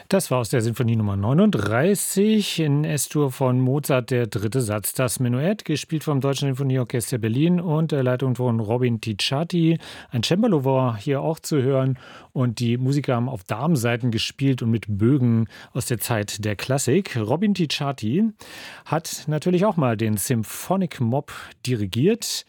Das war aus der Sinfonie Nummer 39 in S-Dur von Mozart, der dritte Satz. Das Menuett, gespielt vom Deutschen Sinfonieorchester Berlin und der Leitung von Robin Ticciati. Ein Cembalo war hier auch zu hören und die Musiker haben auf Damenseiten gespielt und mit Bögen aus der Zeit der Klassik. Robin Ticciati hat natürlich auch mal den Symphonic Mob dirigiert.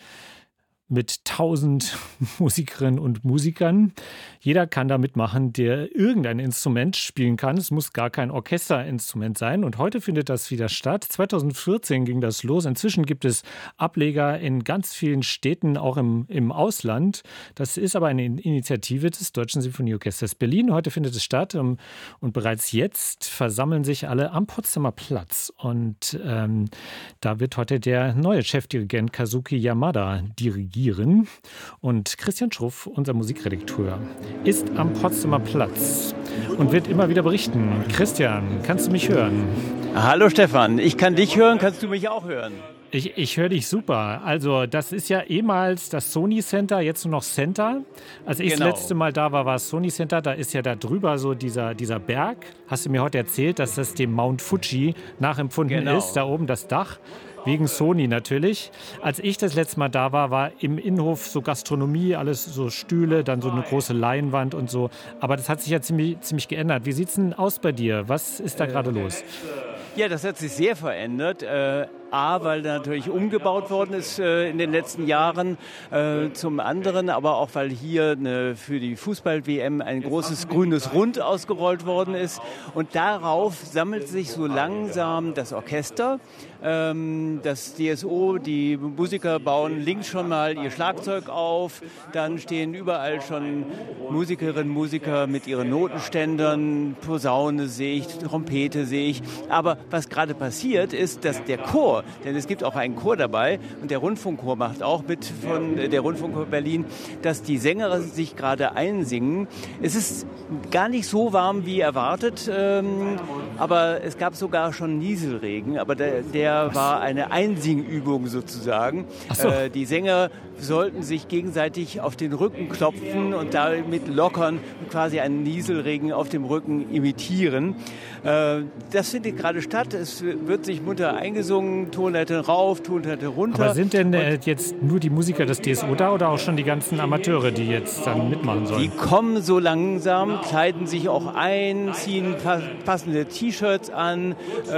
Mit 1000 Musikerinnen und Musikern. Jeder kann da mitmachen, der irgendein Instrument spielen kann. Es muss gar kein Orchesterinstrument sein. Und heute findet das wieder statt. 2014 ging das los. Inzwischen gibt es Ableger in ganz vielen Städten, auch im Ausland. Das ist aber eine Initiative des Deutschen Sinfonieorchesters Berlin. Heute findet es statt. Und bereits jetzt versammeln sich alle am Potsdamer Platz. Und da wird heute der neue Chefdirigent Kazuki Yamada dirigieren. Und Christian Schruff, unser Musikredakteur, ist am Potsdamer Platz und wird immer wieder berichten. Christian, kannst du mich hören? Hallo Stefan, ich kann dich hören, kannst du mich auch hören? Ich höre dich super. Also das ist ja ehemals das Sony Center, jetzt nur noch Center. Als ich das letzte Mal da war, war es Sony Center. Da ist ja da drüber so dieser Berg. Hast du mir heute erzählt, dass das dem Mount Fuji nachempfunden ist, da oben das Dach. Wegen Sony natürlich. Als ich das letzte Mal da war, war im Innenhof so Gastronomie, alles so Stühle, dann so eine große Leinwand und so. Aber das hat sich ja ziemlich geändert. Wie sieht es denn aus bei dir? Was ist da gerade los? Ja, das hat sich sehr verändert. Weil natürlich umgebaut worden ist in den letzten Jahren. Zum anderen aber auch, weil hier für die Fußball-WM ein großes grünes Rund ausgerollt worden ist. Und darauf sammelt sich so langsam das Orchester. Das DSO, die Musiker bauen links schon mal ihr Schlagzeug auf. Dann stehen überall schon Musikerinnen und Musiker mit ihren Notenständern. Posaune sehe ich, Trompete sehe ich. Aber was gerade passiert ist, dass der Chor, denn es gibt auch einen Chor dabei und der Rundfunkchor macht auch mit von der Rundfunkchor Berlin, dass die Sänger sich gerade einsingen. Es ist gar nicht so warm wie erwartet, aber es gab sogar schon Nieselregen, aber der war eine Einsingübung sozusagen. So. Die Sänger sollten sich gegenseitig auf den Rücken klopfen und damit lockern und quasi einen Nieselregen auf dem Rücken imitieren. Das findet gerade statt. Es wird sich munter eingesungen, Tonleiter rauf, Tonleiter runter. Aber sind denn jetzt nur die Musiker des DSO da oder auch schon die ganzen Amateure, die jetzt dann mitmachen sollen? Die kommen so langsam, kleiden sich auch ein, ziehen passende T-Shirts an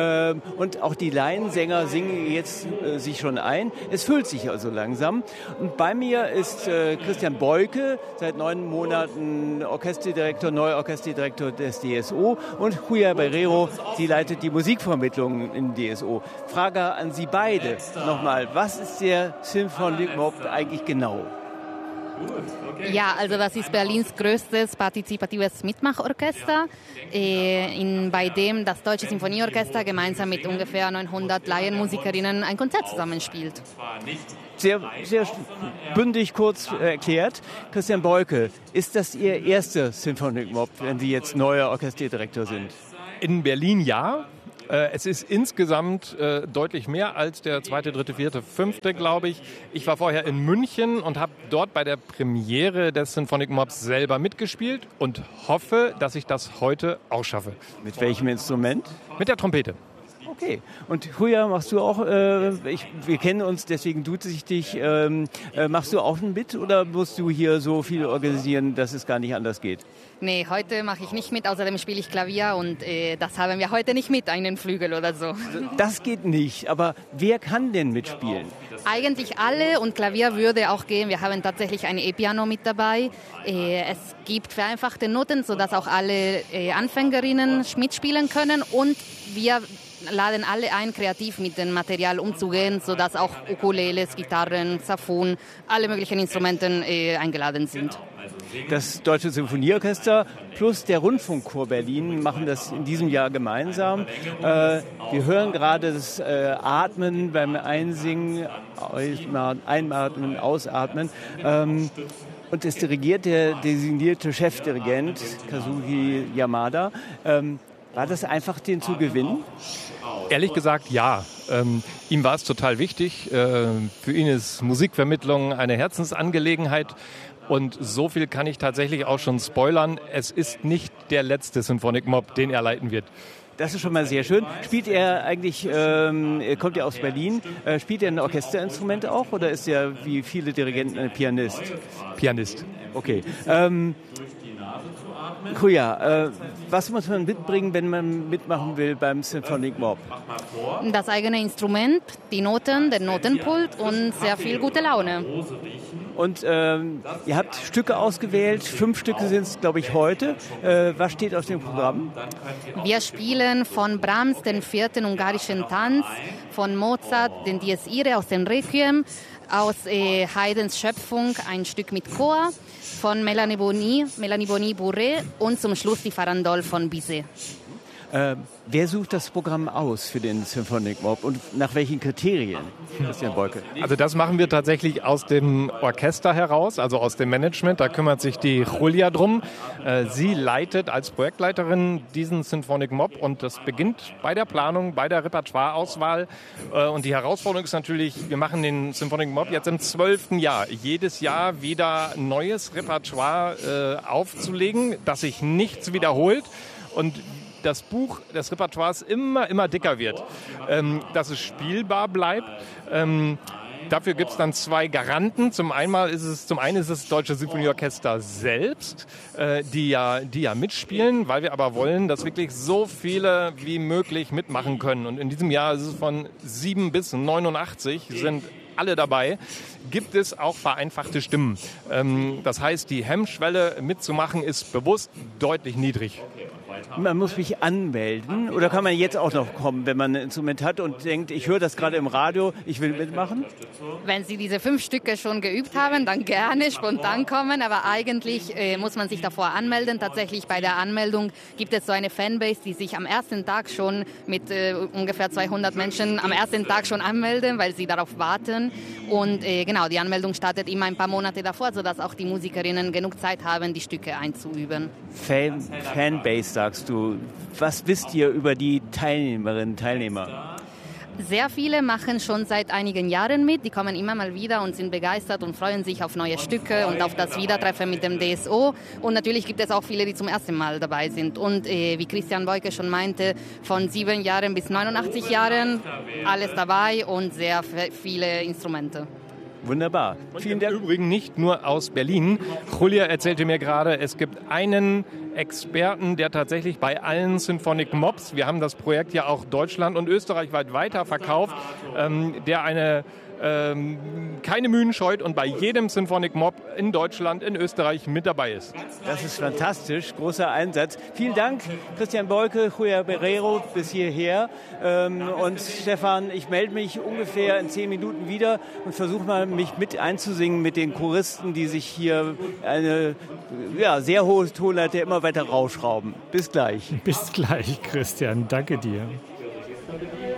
und auch die Laiensänger singen jetzt sich schon ein. Es füllt sich also langsam. Und bei mir ist Christian Beuke, seit 9 Monaten neuer Orchesterdirektor des DSO und Julia Barrero, sie leitet die Musikvermittlung im DSO. Frage an Sie beide nochmal, was ist der Symphonic Mob eigentlich genau? Ja, also das ist Berlins größtes partizipatives Mitmachorchester, bei dem das Deutsche Sinfonieorchester gemeinsam mit ungefähr 900 Laienmusikerinnen ein Konzert zusammenspielt. Sehr, sehr bündig kurz erklärt. Christian Beuke, ist das Ihr erster Symphonic Mob, wenn Sie jetzt neuer Orchesterdirektor sind? In Berlin ja. Es ist insgesamt deutlich mehr als der 2., 3., 4., 5., glaube ich. Ich war vorher in München und habe dort bei der Premiere des Symphonic Mobs selber mitgespielt und hoffe, dass ich das heute auch schaffe. Mit welchem Instrument? Mit der Trompete. Okay. Und Julia, machst du auch, wir kennen uns, deswegen duze ich dich, machst du auch mit oder musst du hier so viel organisieren, dass es gar nicht anders geht? Nee, heute mache ich nicht mit, außerdem spiele ich Klavier und das haben wir heute nicht mit, einen Flügel oder so. Das geht nicht, aber wer kann denn mitspielen? Eigentlich alle und Klavier würde auch gehen. Wir haben tatsächlich ein E-Piano mit dabei. Es gibt vereinfachte Noten, sodass auch alle Anfängerinnen mitspielen können und wir laden alle ein, kreativ mit dem Material umzugehen, sodass auch Ukuleles, Gitarren, Saxophon, alle möglichen Instrumente eingeladen sind. Das Deutsche Sinfonieorchester plus der Rundfunkchor Berlin machen das in diesem Jahr gemeinsam. Wir hören gerade das Atmen beim Einsingen, Einatmen, Ausatmen. Und es dirigiert der designierte Chefdirigent Kazuki Yamada. War das einfach, den zu gewinnen? Ehrlich gesagt, ja. Ihm war es total wichtig. Für ihn ist Musikvermittlung eine Herzensangelegenheit. Und so viel kann ich tatsächlich auch schon spoilern. Es ist nicht der letzte Symphonic Mob, den er leiten wird. Das ist schon mal sehr schön. Spielt er eigentlich, kommt er aus Berlin, spielt er ein Orchesterinstrument auch oder ist er wie viele Dirigenten ein Pianist? Pianist. Okay. Julia, was muss man mitbringen, wenn man mitmachen will beim Symphonic Mob? Das eigene Instrument, die Noten, den Notenpult und sehr viel gute Laune. Und ihr habt Stücke ausgewählt, 5 Stücke sind es, glaube ich, heute. Was steht auf dem Programm? Wir spielen von Brahms den 4. ungarischen Tanz, von Mozart den Dies Irae aus dem Requiem, aus Haydns Schöpfung ein Stück mit Chor, von Mélanie Bourret und zum Schluss die Farandole von Bizet. Wer sucht das Programm aus für den Symphonic Mob und nach welchen Kriterien, Christian Boyke? Also das machen wir tatsächlich aus dem Orchester heraus, also aus dem Management. Da kümmert sich die Julia drum. Sie leitet als Projektleiterin diesen Symphonic Mob und das beginnt bei der Planung, bei der Repertoireauswahl. Und die Herausforderung ist natürlich, wir machen den Symphonic Mob jetzt im 12. Jahr. Jedes Jahr wieder neues Repertoire aufzulegen, dass sich nichts wiederholt. Und das Buch des Repertoires immer dicker wird, dass es spielbar bleibt. Dafür gibt es dann 2 Garanten. Zum einen ist es das Deutsche Symphonieorchester selbst, die ja mitspielen, weil wir aber wollen, dass wirklich so viele wie möglich mitmachen können. Und in diesem Jahr ist es von 7 bis 89 sind alle dabei, gibt es auch vereinfachte Stimmen. Das heißt, die Hemmschwelle mitzumachen ist bewusst deutlich niedrig. Man muss mich anmelden oder kann man jetzt auch noch kommen, wenn man ein Instrument hat und denkt, ich höre das gerade im Radio, ich will mitmachen? Wenn Sie diese 5 Stücke schon geübt haben, dann gerne spontan kommen, aber eigentlich muss man sich davor anmelden. Tatsächlich bei der Anmeldung gibt es so eine Fanbase, die sich am ersten Tag schon mit ungefähr 200 Menschen am ersten Tag schon anmelden, weil sie darauf warten. Und genau, die Anmeldung startet immer ein paar Monate davor, sodass auch die Musikerinnen genug Zeit haben, die Stücke einzuüben. Fanbase, sagst du. Was wisst ihr über die Teilnehmerinnen und Teilnehmer? Sehr viele machen schon seit einigen Jahren mit. Die kommen immer mal wieder und sind begeistert und freuen sich auf neue Stücke und auf das Wiedertreffen mit dem DSO. Und natürlich gibt es auch viele, die zum ersten Mal dabei sind. Und wie Christian Boyke schon meinte, von 7 Jahren bis 89 Jahren alles dabei und sehr viele Instrumente. Wunderbar. Vielen Dank. Im Übrigen nicht nur aus Berlin. Julia erzählte mir gerade, es gibt einen Experten, der tatsächlich bei allen Symphonic Mobs, wir haben das Projekt ja auch Deutschland und Österreich weit weiterverkauft, der keine Mühen scheut und bei jedem Symphonic Mob in Deutschland, in Österreich mit dabei ist. Das ist fantastisch, großer Einsatz. Vielen Dank, Christian Boyke, Julia Barrero bis hierher. Und Stefan, ich melde mich ungefähr in 10 Minuten wieder und versuche mal, mich mit einzusingen mit den Choristen, die sich hier eine sehr hohe Tonleiter immer weiter rausschrauben. Bis gleich. Bis gleich, Christian. Danke dir.